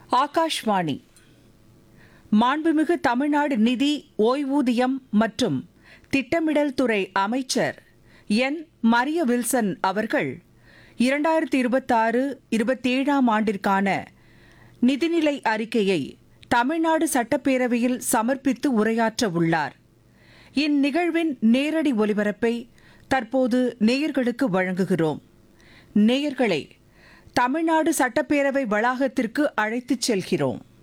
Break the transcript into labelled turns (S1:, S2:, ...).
S1: ஆகாஷ்வாணி. மாண்புமிகு தமிழ்நாடு நிதி, ஓய்வூதியம் மற்றும் திட்டமிடல் துறை அமைச்சர் என். மரிய வில்சன் அவர்கள் 2026-27 ஆண்டிற்கான நிதிநிலை அறிக்கையை தமிழ்நாடு சட்டப்பேரவையில் சமர்ப்பித்து உரையாற்ற உள்ளார். இந்நிகழ்வின் நேரடி ஒலிபரப்பை தற்போது நேயர்களுக்கு வழங்குகிறோம். நேயர்களே, தமிழ்நாடு சட்டப்பேரவை வளாகத்திற்கு அழைத்துச் செல்கிறோம்.